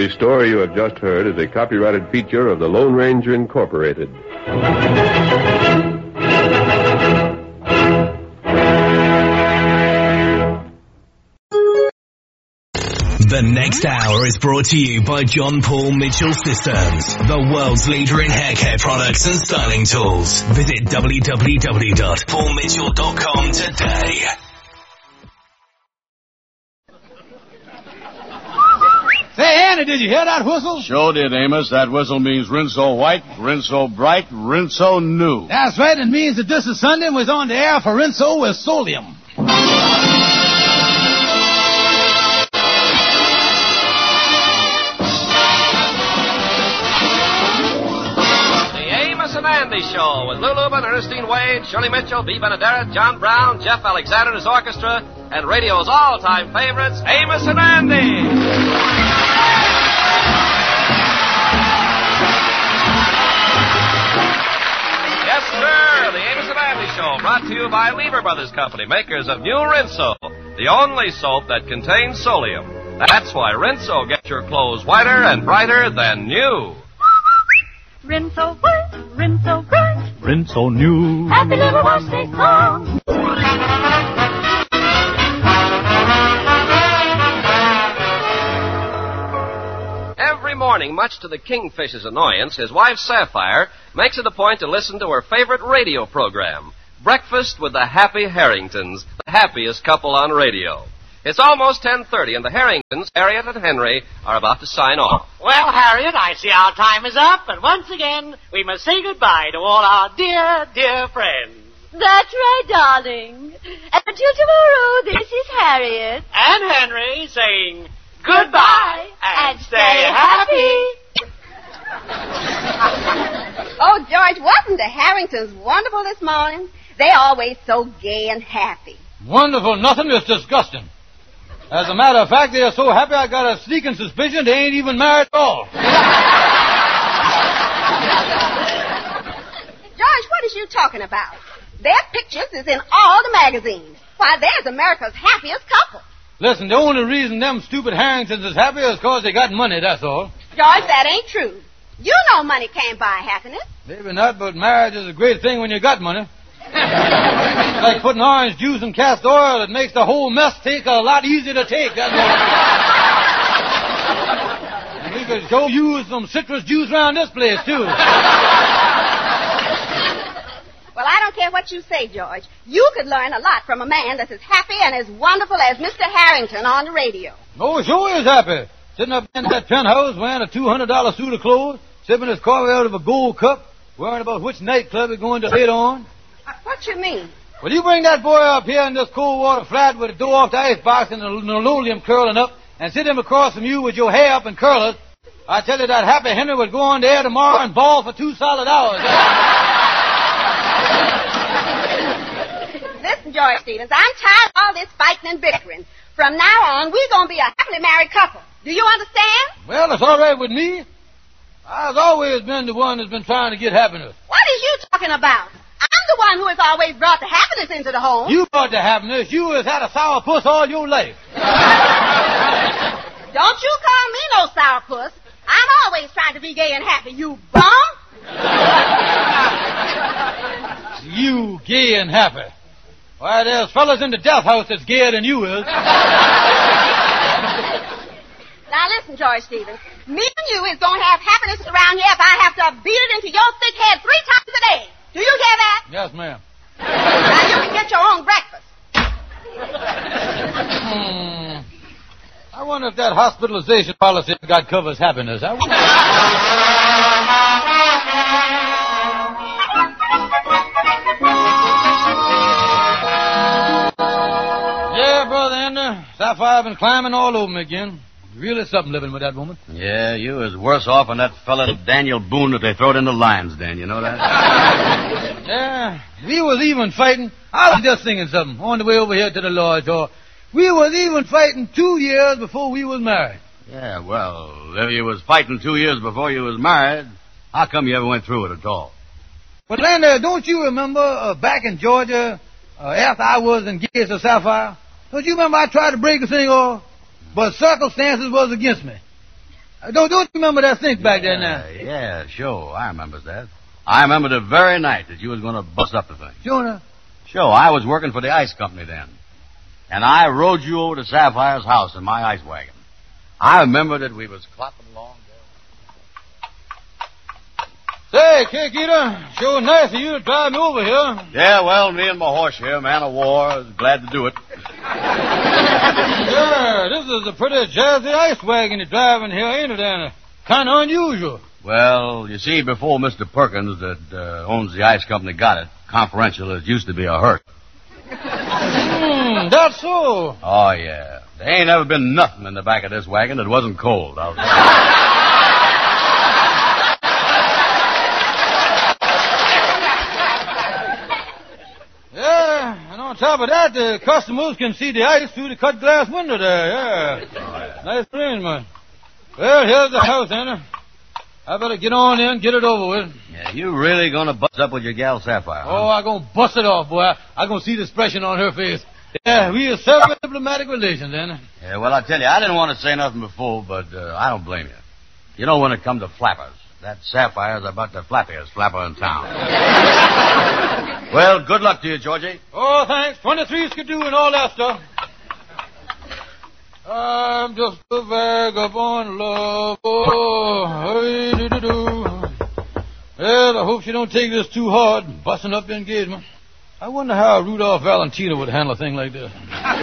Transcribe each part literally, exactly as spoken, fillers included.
The story you have just heard is a copyrighted feature of the Lone Ranger Incorporated. The next hour is brought to you by John Paul Mitchell Systems, the world's leader in hair care products and styling tools. Visit w w w dot paul mitchell dot com today. Say, Andy, did you hear that whistle? Sure did, Amos. That whistle means Rinso white, Rinso bright, Rinso new. That's right. It means that this is Sunday and we're on the air for Rinso with Solium. And Andy Show with Lou Lubin, Ernestine Wade, Shirley Mitchell, Bea Benaderet, John Brown, Jeff Alexander and his orchestra, and radio's all-time favorites, Amos and Andy. Yes, sir, the Amos and Andy Show, brought to you by Lever Brothers Company, makers of New Rinso, the only soap that contains Solium. That's why Rinso gets your clothes whiter and brighter than new. Rinso white, Rinso bright, Rinso new. Happy little wash day song. Every morning, much to the Kingfish's annoyance, his wife Sapphire makes it a point to listen to her favorite radio program, Breakfast with the Happy Harringtons, the happiest couple on radio. It's almost ten thirty, and the Harringtons, Harriet and Henry, are about to sign off. Well, Harriet, I see our time is up, and once again, we must say goodbye to all our dear, dear friends. That's right, darling. And until tomorrow, this is Harriet. And Henry saying goodbye, and, and stay happy. Oh, George, wasn't the Harringtons wonderful this morning? They're always so gay and happy. Wonderful nothing. It's disgusting. As a matter of fact, they are so happy I got a sneaking suspicion they ain't even married at all. George, what is you talking about? Their pictures is in all the magazines. Why, there's America's happiest couple. Listen, the only reason them stupid Harringtons is happy is because they got money, that's all. George, that ain't true. You know money can't buy happiness. Maybe not, but marriage is a great thing when you got money. It's like putting orange juice in castor oil. It makes the whole mess take a lot easier to take. That's all. And we could show use some citrus juice around this place, too. Well, I don't care what you say, George. You could learn a lot from a man that's as happy and as wonderful as Mister Harrington on the radio. Oh, sure is happy. Sitting up in that penthouse wearing a two hundred dollars suit of clothes, sipping his coffee out of a gold cup, worrying about which nightclub he's going to hit on. What you mean? Well, you bring that boy up here in this cold water flat with the door off the icebox and the linoleum curling up and sit him across from you with your hair up and curlers. I tell you that Happy Henry would go on the air tomorrow and bawl for two solid hours. Listen, George Stevens, I'm tired of all this fighting and bickering. From now on, we're going to be a happily married couple. Do you understand? Well, it's all right with me. I've always been the one that's been trying to get happiness. What is you talking about? I'm the one who has always brought the happiness into the home. You brought the happiness. You has had a sourpuss all your life. Don't you call me no sourpuss. I'm always trying to be gay and happy, you bum. You gay and happy. Why, there's fellas in the death house that's gayer than you is. Now listen, George Stevens. Me and you is going to have happiness around here if I have to beat it into your thick head three times a day. Do you hear that? Yes, ma'am. Now you can get your own breakfast. Hmm. I wonder if that hospitalization policy got covers happiness. I wonder. Yeah, Brother Ender, Sapphire been climbing all over me again. Really something living with that woman. Yeah, you was worse off than that fella Daniel Boone that they throwed in the lion's den, you know that? Yeah, we was even fighting. I was just thinking something on the way over here to the lodge. Or we was even fighting two years before we was married. Yeah, well, if you was fighting two years before you was married, how come you ever went through it at all? But, Lander, don't you remember uh, back in Georgia, uh, after I was engaged to Sapphire? Don't you remember I tried to break the thing off? But circumstances was against me. Uh, don't, don't you remember that thing back there now? Yeah, yeah, sure. I remember that. I remember the very night that you was going to bust up the thing. Sure enough. Sure, I was working for the ice company then. And I rode you over to Sapphire's house in my ice wagon. I remember that we was clopping along Say, there. Kid-Eater, sure nice of you to drive me over here. Yeah, well, me and my horse here, man of war, is glad to do it. Yeah, this is a pretty jazzy ice wagon you're driving here, ain't it, Anna? Kind of unusual. Well, you see, before Mister Perkins that uh, owns the ice company got it, Confidential, it used to be a hearse. Hmm, that's so. Oh, yeah. There ain't ever been nothing in the back of this wagon that wasn't cold. I'll tell you. Yeah, and on top of that, the customers can see the ice through the cut glass window there, yeah. Oh, yeah. Nice arrangement. Well, here's the house, Anna. I better get on in, get it over with. Yeah, you really gonna bust up with your gal Sapphire, huh? Oh, I'm gonna bust it off, boy. I, I'm gonna see the expression on her face. Yeah, we are several diplomatic relations, Anna. Yeah, well, I tell you, I didn't want to say nothing before, but uh, I don't blame you. You know, when it comes to flappers, that Sapphire's about the flappiest flapper in town. Well, good luck to you, Georgie. Oh, thanks. twenty-three skidoo and all that stuff. I'm just a vagabond love. Oh, hey-do-do-do. Well, I hope she don't take this too hard, busting up the engagement. I wonder how Rudolph Valentino would handle a thing like this.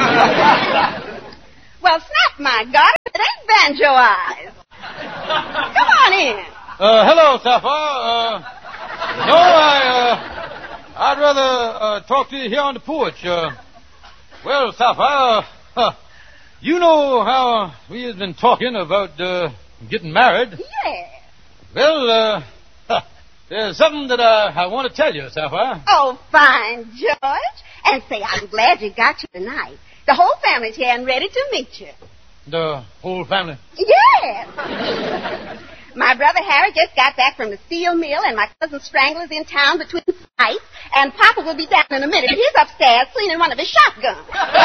Well, snap, my God, it ain't Banjo Eyes. Come on in. Uh, hello, Sapphire. Uh, no, I, uh, I'd rather, uh, talk to you here on the porch. Uh, well, Sapphire, uh, you know how we have been talking about, uh, getting married. Yeah. Well, uh, there's something that I, I want to tell you, Sapphire. Oh, fine, George. And say, I'm glad you got you tonight. The whole family's here and ready to meet you. The whole family? Yes. My brother Harry just got back from the steel mill, and my cousin Strangler's in town between fights, and Papa will be down in a minute. He's upstairs cleaning one of his shotguns.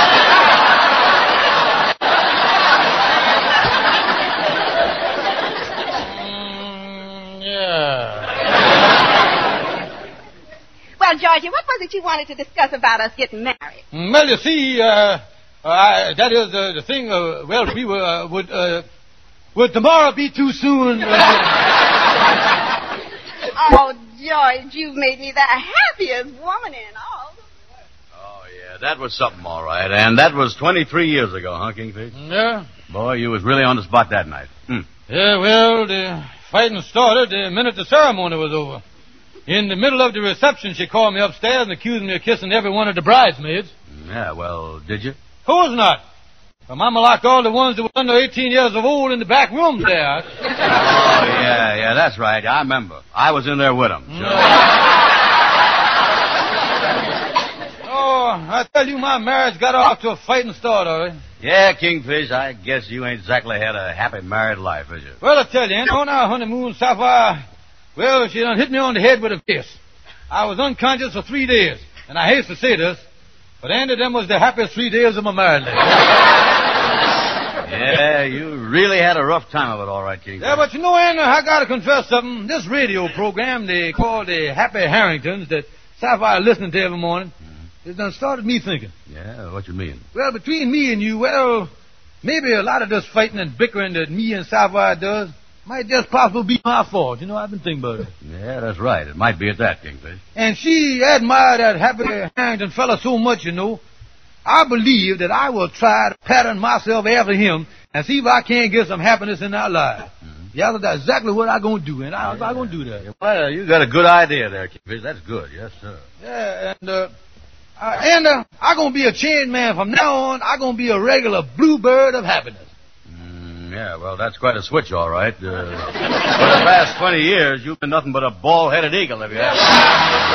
mm, yeah. Well, Georgie, what was it you wanted to discuss about us getting married? Well, you see, uh, I, that is uh, the thing, uh, well, we were, uh, would, uh, would tomorrow be too soon? Uh... Oh, George, you've made me the happiest woman in all the world. Oh, yeah, that was something, all right. And that was twenty-three years ago, huh, Kingfish? Yeah. Boy, you was really on the spot that night. Hmm. Yeah, well, the fighting started the minute the ceremony was over. In the middle of the reception, she called me upstairs and accused me of kissing every one of the bridesmaids. Yeah, well, did you? Who was not? Well, Mama locked all the ones that were under eighteen years of old in the back room there. Oh, yeah, yeah, that's right. I remember. I was in there with them. Sure. Oh, I tell you, my marriage got off to a fighting start, all right? Yeah, Kingfish, I guess you ain't exactly had a happy married life, is you? Well, I tell you, on our honeymoon, Sapphire, well, she done hit me on the head with a kiss. I was unconscious for three days, and I hate to say this, but Andy, them was the happiest three days of my married life. Yeah, you really had a rough time of it, all right, King. Yeah, but you know, Andy, I gotta confess something. This radio program they call the Happy Harringtons that Sapphire listening to every morning, mm-hmm. it done started me thinking. Yeah, what you mean? Well, between me and you, well, maybe a lot of this fighting and bickering that me and Sapphire does might just possibly be my fault. You know, I've been thinking about it. Yeah, that's right. It might be at that, Kingfish. And she admired that Happy Harrington fella so much, you know. I believe that I will try to pattern myself after him and see if I can't get some happiness in our lives. Mm-hmm. Yeah, that's exactly what I'm going to do, and I'm yeah. going to do that. Yeah, well, you got a good idea there, Kingfish. That's good. Yes, sir. Yeah, and, uh, uh and, uh, I'm going to be a changed man. From now on, I'm going to be a regular bluebird of happiness. Yeah, well, that's quite a switch, all right. Uh, for the past twenty years, you've been nothing but a bald-headed eagle, have you?